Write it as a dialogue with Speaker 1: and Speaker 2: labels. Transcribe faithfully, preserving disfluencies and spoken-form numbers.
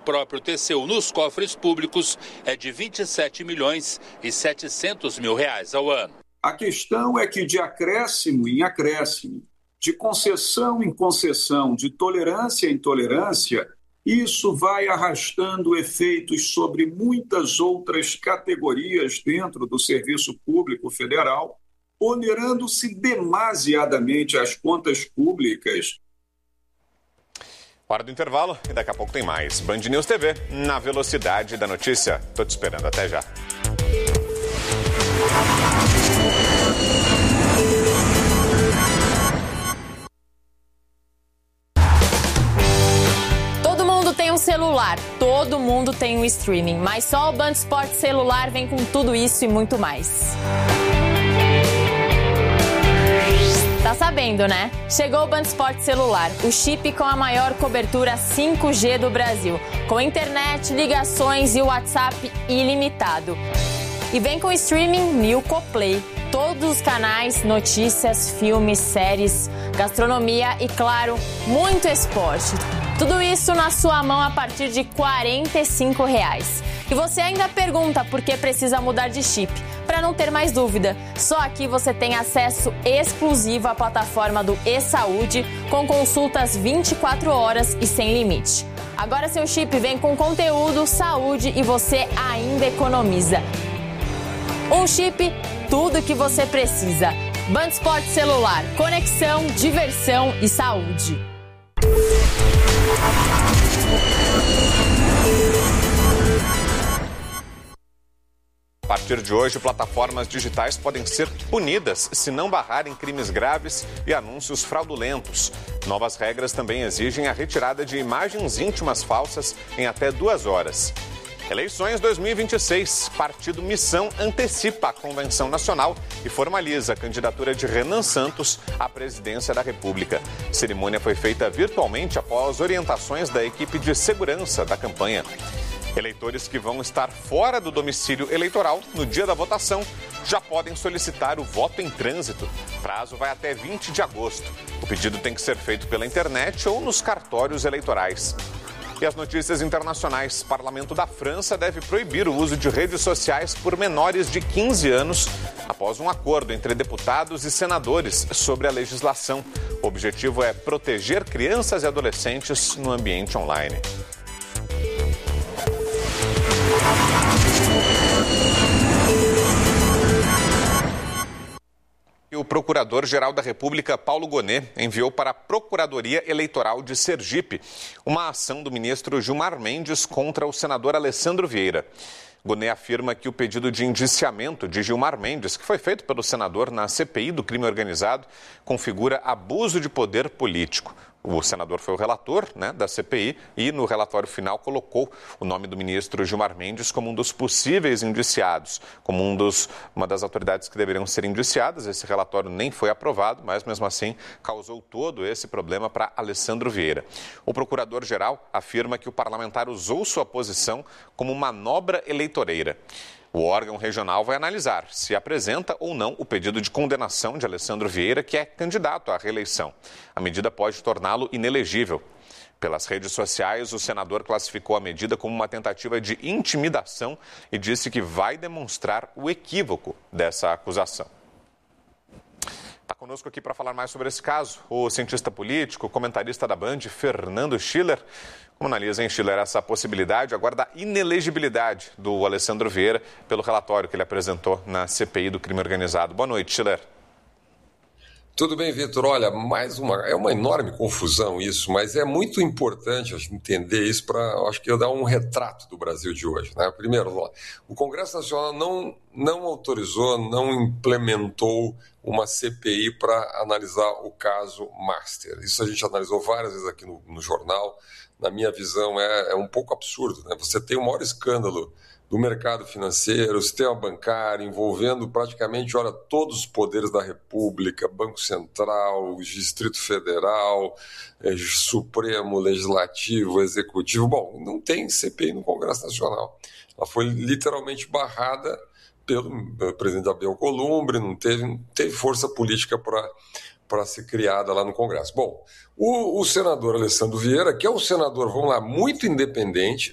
Speaker 1: próprio T C U nos cofres públicos é de vinte e sete milhões e setecentos mil reais ao ano.
Speaker 2: A questão é que de acréscimo em acréscimo, de concessão em concessão, de tolerância em tolerância, isso vai arrastando efeitos sobre muitas outras categorias dentro do serviço público federal, onerando-se demasiadamente as contas públicas.
Speaker 3: Hora do intervalo e daqui a pouco tem mais. Band News T V, na velocidade da notícia. Tô te esperando, até já.
Speaker 4: Todo mundo tem um celular, todo mundo tem um streaming, mas só o Band Esportes Celular vem com tudo isso e muito mais. Tá sabendo, né? Chegou o Band Esportes Celular, o chip com a maior cobertura cinco G do Brasil, com internet, ligações e WhatsApp ilimitado. E vem com streaming Nilco Play, todos os canais, notícias, filmes, séries, gastronomia e, claro, muito esporte. Tudo isso na sua mão a partir de quarenta e cinco reais. E você ainda pergunta por que precisa mudar de chip. Para não ter mais dúvida, só aqui você tem acesso exclusivo à plataforma do e-Saúde, com consultas vinte e quatro horas e sem limite. Agora seu chip vem com conteúdo, saúde e você ainda economiza. Um chip, tudo que você precisa. Band Esportes Celular, conexão, diversão e saúde.
Speaker 3: A partir de hoje, plataformas digitais podem ser punidas se não barrarem crimes graves e anúncios fraudulentos. Novas regras também exigem a retirada de imagens íntimas falsas em até duas horas. Eleições dois mil e vinte e seis. Partido Missão antecipa a convenção nacional e formaliza a candidatura de Renan Santos à presidência da República. A cerimônia foi feita virtualmente após orientações da equipe de segurança da campanha. Eleitores que vão estar fora do domicílio eleitoral no dia da votação já podem solicitar o voto em trânsito. O prazo vai até vinte de agosto. O pedido tem que ser feito pela internet ou nos cartórios eleitorais. E as notícias internacionais. O Parlamento da França deve proibir o uso de redes sociais por menores de quinze anos após um acordo entre deputados e senadores sobre a legislação. O objetivo é proteger crianças e adolescentes no ambiente online. E o Procurador-Geral da República, Paulo Gonet, enviou para a Procuradoria Eleitoral de Sergipe uma ação do ministro Gilmar Mendes contra o senador Alessandro Vieira. Gonet afirma que o pedido de indiciamento de Gilmar Mendes, que foi feito pelo senador na C P I do crime organizado, configura abuso de poder político. O senador foi o relator, né, da C P I e no relatório final colocou o nome do ministro Gilmar Mendes como um dos possíveis indiciados, como um dos, uma das autoridades que deveriam ser indiciadas. Esse relatório nem foi aprovado, mas mesmo assim causou todo esse problema para Alessandro Vieira. O procurador-geral afirma que o parlamentar usou sua posição como manobra eleitoreira. O órgão regional vai analisar se apresenta ou não o pedido de condenação de Alessandro Vieira, que é candidato à reeleição. A medida pode torná-lo inelegível. Pelas redes sociais, o senador classificou a medida como uma tentativa de intimidação e disse que vai demonstrar o equívoco dessa acusação. Está conosco aqui para falar mais sobre esse caso o cientista político, comentarista da Band, Fernando Schiller. Como analisa, hein, Schiller, essa possibilidade agora da inelegibilidade do Alessandro Vieira pelo relatório que ele apresentou na C P I do crime organizado? Boa noite, Schiller.
Speaker 5: Tudo bem, Vitor? Olha, mais uma, é uma enorme confusão isso, mas é muito importante a gente entender isso para, acho que eu dar um retrato do Brasil de hoje, né? Primeiro, o Congresso Nacional não, não autorizou, não implementou uma C P I para analisar o caso Master. Isso a gente analisou várias vezes aqui no, no jornal. Na minha visão, é, é um pouco absurdo, né? Você tem o maior escândalo do mercado financeiro, sistema bancário, envolvendo praticamente, olha, todos os poderes da República, Banco Central, Distrito Federal, eh, Supremo, Legislativo, Executivo. Bom, não tem C P I no Congresso Nacional. Ela foi literalmente barrada pelo, pelo presidente Abel Alcolumbre, não teve, não teve força política para para ser criada lá no Congresso. Bom, o, o senador Alessandro Vieira, que é um senador, vamos lá, muito independente,